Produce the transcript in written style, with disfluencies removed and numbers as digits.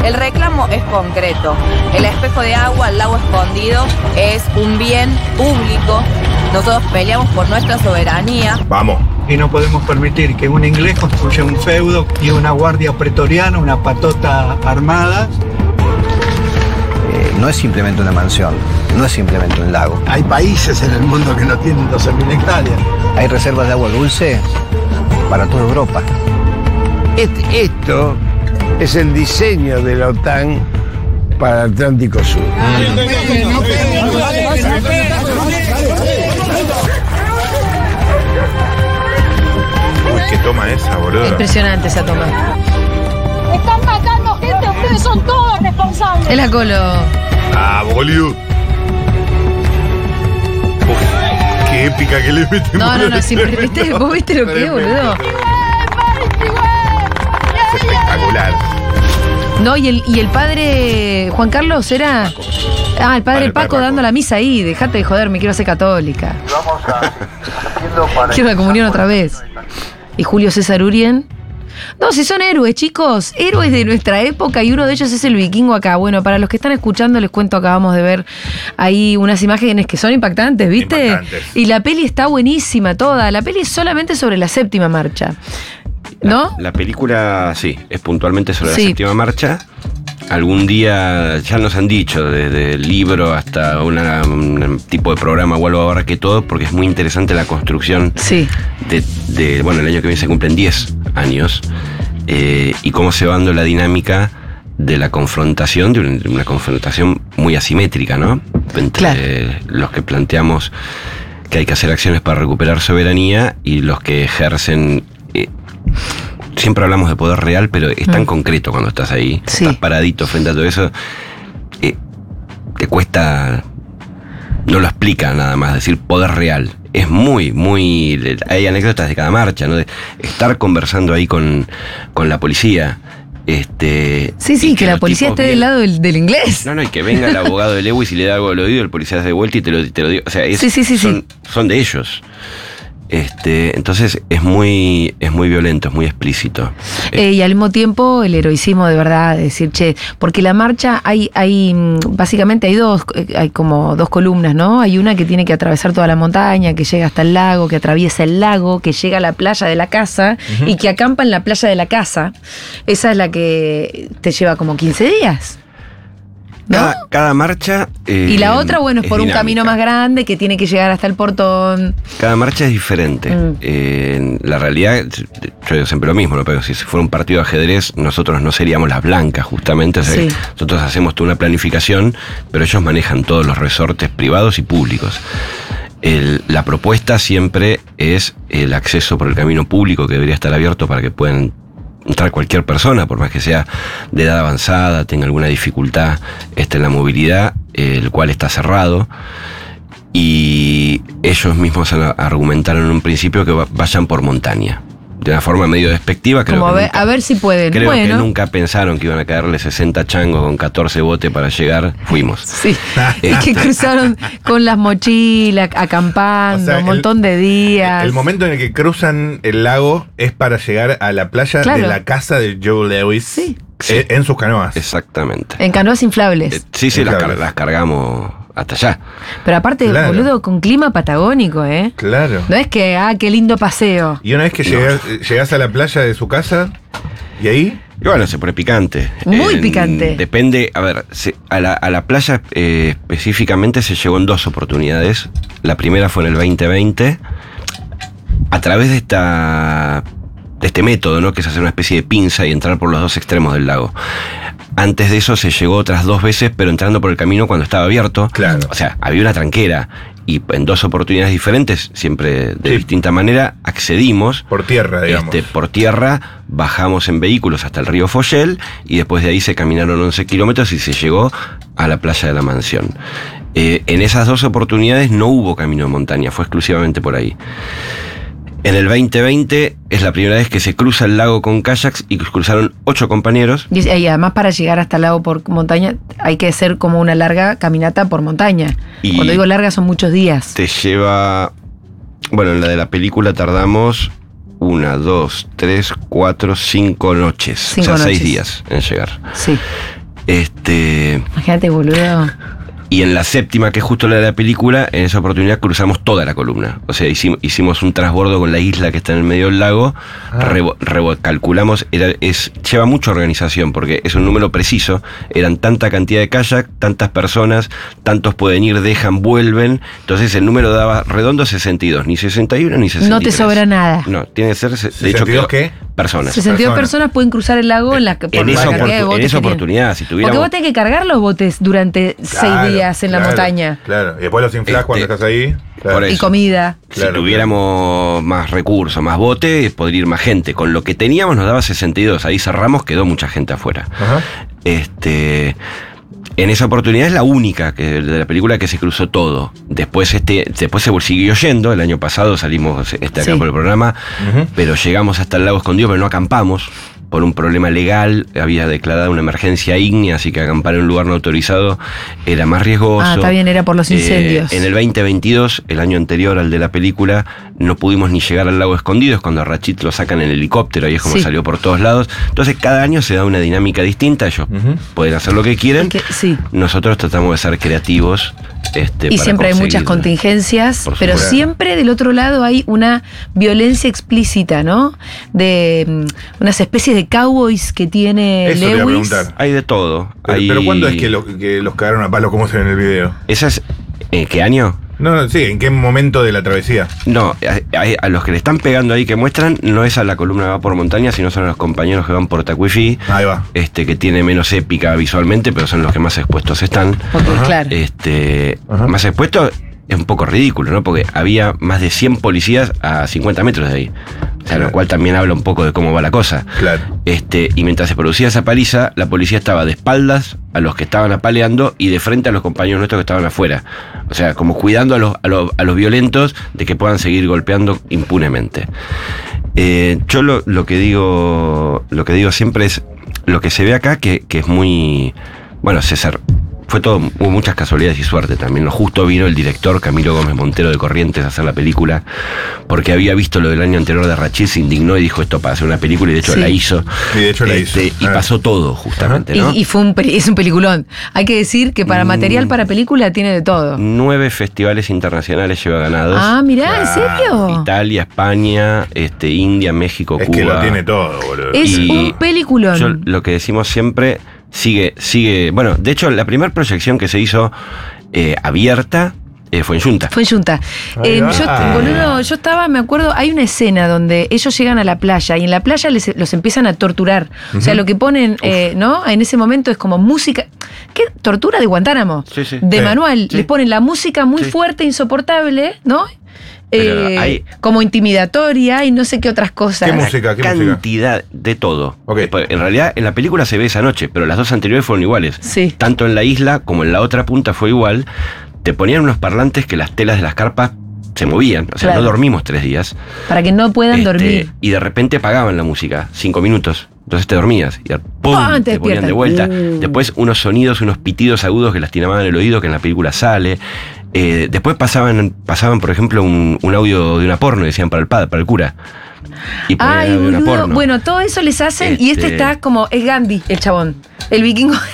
El reclamo es concreto. El espejo de agua, el lago escondido, es un bien público. Nosotros peleamos por nuestra soberanía. Vamos. Y no podemos permitir que un inglés construya un feudo y una guardia pretoriana, una patota armada. No es simplemente una mansión, no es simplemente un lago. Hay países en el mundo que no tienen 12.000 hectáreas. Hay reservas de agua dulce para toda Europa. Esto es el diseño de la OTAN para el Atlántico Sur. Uy, qué toma esa, boludo. Impresionante esa toma. Están matando gente, ustedes son todos responsables. Es la Colo. Ah, boludo. Uf, qué épica que le mete. No, si vos viste lo que es, boludo. Es espectacular. No, y el padre Juan Carlos era. Ah, el padre Paco dando la misa ahí. Dejate de joder, me quiero hacer católica. Quiero la comunión otra vez. Y Julio César Urien. No, si son héroes, chicos, héroes de nuestra época, y uno de ellos es el vikingo acá. Bueno, para los que están escuchando, les cuento, acabamos de ver ahí unas imágenes que son impactantes, ¿viste? Impactantes. Y la peli está buenísima toda. La peli es solamente sobre la séptima marcha, ¿no? La película, sí, es puntualmente sobre Sí. la séptima marcha. Algún día, ya nos han dicho, desde el libro hasta un tipo de programa, vuelvo a abarque todo, porque es muy interesante la construcción Sí. bueno, el año que viene se cumplen 10 años, y cómo se va dando la dinámica de la confrontación, de una confrontación muy asimétrica, ¿no? Entre los que planteamos que hay que hacer acciones para recuperar soberanía y los que ejercen... siempre hablamos de poder real, pero es tan concreto cuando estás ahí, Sí. estás paradito frente a todo eso, te cuesta, no lo explica nada más, decir poder real. Es muy, hay anécdotas de cada marcha, ¿no? De estar conversando ahí con la policía. Sí, que la policía esté del lado del inglés. No, y que venga el abogado de Lewis y le da algo al oído, el policía se da vuelta y te lo digo. O sea, son de ellos. Entonces es muy violento, es muy explícito. Y al mismo tiempo el heroicismo de verdad, de decir, porque la marcha hay básicamente hay como dos columnas, ¿no? Hay una que tiene que atravesar toda la montaña, que llega hasta el lago, que atraviesa el lago, que llega a la playa de la casa y que acampa en la playa de la casa. Esa es la que te lleva como 15 días. ¿No? Cada marcha... y la otra, bueno, es por dinámica. un camino más grande que tiene que llegar hasta el portón. Cada marcha es diferente. La realidad, yo digo siempre lo mismo, ¿no? Pero si fuera un partido de ajedrez, nosotros no seríamos las blancas, justamente. O sea, nosotros hacemos toda una planificación, pero ellos manejan todos los resortes privados y públicos. La propuesta siempre es el acceso por el camino público, que debería estar abierto para que puedan entrar cualquier persona, por más que sea de edad avanzada, tenga alguna dificultad en la movilidad, el cual está cerrado. Y ellos mismos argumentaron en un principio que vayan por montaña. De una forma medio despectiva. Creo Como que a ver si pueden. Creo que nunca pensaron que iban a caerle 60 changos con 14 botes para llegar. Fuimos. Sí. Que cruzaron con las mochilas, acampando, o sea, un montón de días. El momento en el que cruzan el lago es para llegar a la playa de la casa de Joe Lewis. Sí. En sus canoas. Exactamente. En canoas inflables. Sí, las cargamos hasta allá. Pero aparte, boludo, con clima patagónico, ¿eh? Claro. No es que, qué lindo paseo. Y una vez que llegás a la playa de su casa, ¿y ahí? Y bueno, se pone picante. Muy picante. Depende, a ver, a la playa específicamente se llegó en 2 oportunidades. La primera fue en el 2020, a través de este método, ¿no? Que es hacer una especie de pinza y entrar por los 2 extremos del lago. Antes de eso se llegó otras 2 veces, pero entrando por el camino cuando estaba abierto. Claro. O sea, había una tranquera. Y en 2 oportunidades diferentes, siempre de distinta manera, accedimos. Por tierra, digamos. Por tierra, bajamos en vehículos hasta el río Follel y después de ahí se caminaron 11 kilómetros y se llegó a la playa de la mansión. En esas 2 oportunidades no hubo camino de montaña, fue exclusivamente por ahí. En el 2020 es la primera vez que se cruza el lago con kayaks y cruzaron 8 compañeros. Y además para llegar hasta el lago por montaña hay que hacer como una larga caminata por montaña. Y cuando digo larga son muchos días. Te lleva... Bueno, en la de la película tardamos 1, 2, 3, 4, 5 noches. 5 o sea, noches. 6 días en llegar. Sí. Imagínate, boludo. Y en la séptima, que es justo la de la película, en esa oportunidad cruzamos toda la columna. O sea, hicimos un transbordo con la isla que está en el medio del lago, calculamos, lleva mucha organización, porque es un número preciso, eran tanta cantidad de kayak, tantas personas, tantos pueden ir, dejan, vuelven, entonces el número daba redondo 62, ni 61 ni 63. No te sobra nada. No, tiene que ser, de hecho, ¿qué? Personas. 62 personas pueden cruzar el lago en esa oportunidad, si tuviéramos... Porque vos tenés que cargar los botes durante 6 días en la montaña. Claro, y después los inflás cuando estás ahí. Claro. Y comida. Si tuviéramos más recursos, más botes, podría ir más gente. Con lo que teníamos nos daba 62. Ahí cerramos, quedó mucha gente afuera. Ajá. En esa oportunidad es la única de la película que se cruzó todo. Después se siguió yendo. El año pasado salimos acá por el programa, pero llegamos hasta el lago escondido, pero no acampamos. Por un problema legal, había declarado una emergencia ígnea, así que acampar en un lugar no autorizado era más riesgoso. Ah, está bien, era por los incendios. En el 2022, el año anterior al de la película, no pudimos ni llegar al lago escondido, es cuando a Rachid lo sacan en el helicóptero, y es como salió por todos lados. Entonces, cada año se da una dinámica distinta, ellos pueden hacer lo que quieren. Nosotros tratamos de ser creativos. Y siempre hay muchas contingencias, pero siempre del otro lado hay una violencia explícita, ¿no? De unas especies de cowboys que tiene Lewis. Te iba a preguntar. Hay de todo. Pero ¿cuándo es que los cagaron a palo como se ve en el video? ¿Esa es qué año? No, sí, ¿en qué momento de la travesía? No, a los que le están pegando ahí que muestran, no es a la columna que va por montaña, sino son a los compañeros que van por Tacuifí. Ahí va. Que tiene menos épica visualmente, pero son los que más expuestos están. Claro. Más expuestos es un poco ridículo, ¿no? Porque había más de 100 policías a 50 metros de ahí. O sea, lo cual también habla un poco de cómo va la cosa. Claro. Y mientras se producía esa paliza, la policía estaba de espaldas a los que estaban apaleando y de frente a los compañeros nuestros que estaban afuera. O sea, como cuidando a los violentos de que puedan seguir golpeando impunemente. Yo lo que digo siempre es lo que se ve acá, que es muy... Bueno, César... hubo muchas casualidades y suerte también. Lo justo vino el director Camilo Gómez Montero de Corrientes a hacer la película, porque había visto lo del año anterior de Rachid, se indignó y dijo esto para hacer una película, y de hecho la hizo. Sí, de hecho la hizo. Y pasó todo, justamente, ¿no? Y es un peliculón. Hay que decir que para material para película tiene de todo. 9 festivales internacionales lleva ganados. Ah, mirá, ¿en serio? Italia, España, India, México, Cuba. Es que lo tiene todo, boludo. Es un peliculón. Yo lo que decimos siempre... Sigue. Bueno, de hecho, la primera proyección que se hizo abierta fue en Junta. Yo estaba, me acuerdo, hay una escena donde ellos llegan a la playa y en la playa los empiezan a torturar. O sea, lo que ponen, ¿no? En ese momento es como música. ¿Qué? Tortura de Guantánamo. De manual. Les ponen la música muy fuerte, insoportable, ¿no? Como intimidatoria y no sé qué otras cosas. ¿Qué música? Cantidad de todo. En realidad en la película se ve esa noche, pero las dos anteriores fueron iguales. Sí. Tanto en la isla como en la otra punta fue igual. Te ponían unos parlantes que las telas de las carpas se movían. O sea, no dormimos 3 días. Para que no puedan dormir. Y de repente apagaban la música, 5 minutos. Entonces te dormías y ¡pum! Te ponían de vuelta. Después unos sonidos, unos pitidos agudos que lastimaban el oído, que en la película sale. Después pasaban, por ejemplo, un audio de una porno, decían para el cura. Y una porno. Bueno, todo eso les hacen y está como, es Gandhi, el chabón. El vikingo